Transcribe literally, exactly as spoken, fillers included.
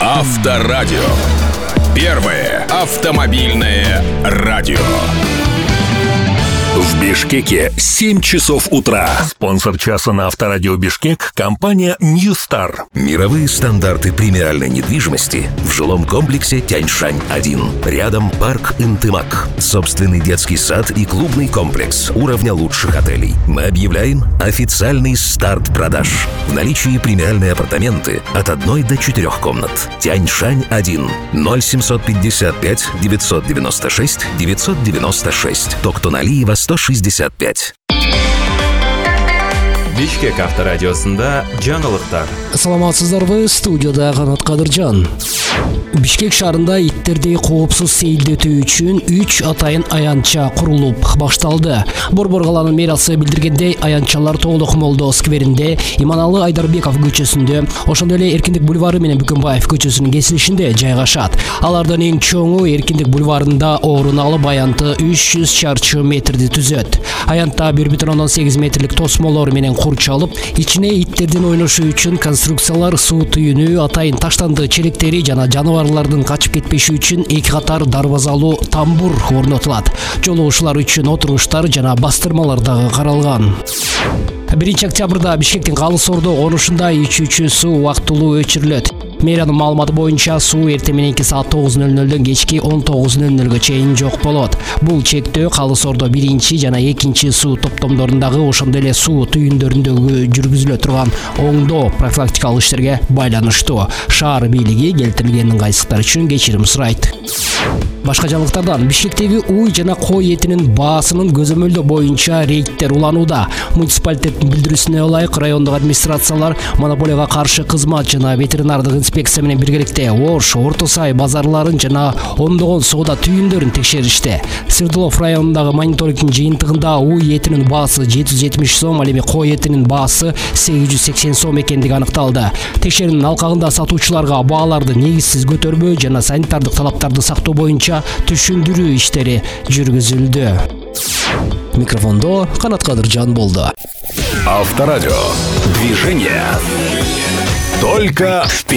Авторадио. Первое автомобильное радио. В Бишкеке семь часов утра. Спонсор часа на Авторадио Бишкек — компания New Star. Мировые стандарты премиальной недвижимости в жилом комплексе Тяньшань один. Рядом парк Интымак. Собственный детский сад и клубный комплекс уровня лучших отелей. Мы объявляем официальный старт продаж. В наличии премиальные апартаменты от одной до четырех комнат. Тяньшань один. ноль семьсот пятьдесят пять девятьсот девяносто шесть девятьсот девяносто шесть. Токтоналиева сто шестьдесят пять. Бишкек авторадиосында жаңылыктар. Саламатсыздарбы, студияда Канат Кадыржан. Бишкек шаарында иттерди коопсуз сейилдетүү үчүн үч атайын аянтча курулуп башталды. Борбор калаанын мэриясы билдиргендей, аянтчалар Тоолок Молдо скверинде, Иманалы Айдарбеков көчөсүндө, ошондой эле Эркиндик бульвары менен Бүкөнбаев көчөсүнүн кесилишинде жайгашат. Алардын эң чоңу Эркиндик бульварында орун алып, аянты үч жүз чарчы метрди түзөт. Аянтта бир бүтүн ондон сегиз метрлик тосмолор менен курчалып, ичине иттердин ойношу үчүн конструкциялар, суу түйүнү, атайын таштанды челектери жана жаныбарлардын качып кетпеши үчүн эки катар дарбазалуу тамбур орнотулат. Жолугушуулар үчүн отуруштар жана бастырмалар дагы каралган. биринчи октябрда Бишкектин Калыс Ордо конушунда ичүүчү суу убактылуу өчүрүлөт. Мэриянын маалыматы боюнча суу эртең мененки саат тогуз нөл нөлдөн кечки он тогуз нөл нөлгө чейин жок болот. Бул чектөө Калыс Ордо биринчи жана экинчи суу топтомдорундагы, ошондой эле суу түйүндөрүндөгү жүргүзүлө турган оңдоо профилактикалык иштерге байланыштуу. Шаар бийлиги келтирилген ыңгайсыздыктар үчүн кечирим сурайт. Башка жаңылыктардан: Бишкектеги уй жана кой этинин баасынын көзөмөлдөө боюнча рейдтер уланууда. Муниципалитеттин билдирүүсүнө ылайык, райондук администрациялар монополияга каршы кызмат жана ветеринардык инспекция менен биргеликте Ош, Орто Сай базарларын жана ондогон соода түйүндөрүн текшеришти. Свердлов районундагы мониторингдин жыйынтыгында уй этинин баасы жети жүз жетимиш сом, ал эми кой этинин баасы сегиз жүз сексен сом экендиги аныкталды. Текшерүүнүн алкагында сатуучуларга бааларды негизсиз көтөрбөө жана санитардык талаптарды сактоо боюнча түшүндүрүү иштери жүргүзүлдү. Микрофондо Канат Кадыржан болду. Авторадио. Движение только вперед.